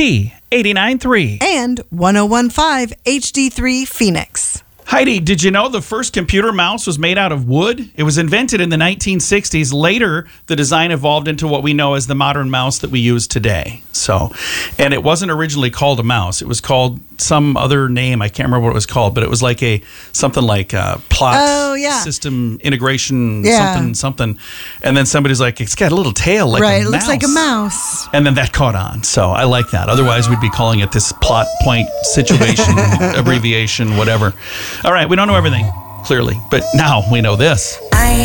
Z89.3. And 101.5 HD3 Phoenix. Heidi, did you know the first computer mouse was made out of wood? It was invented in the 1960s. Later, the design evolved into what we know as the modern mouse that we use today. And it wasn't originally called a mouse. It was called some other name. I can't remember what it was called, but it was like something like plot system integration, something. And then somebody's like, it's got a little tail like a mouse. Right, it looks like a mouse. And then that caught on. So I like that. Otherwise, we'd be calling it this plot point situation, abbreviation, whatever. All right, we don't know everything, clearly, but now we know this.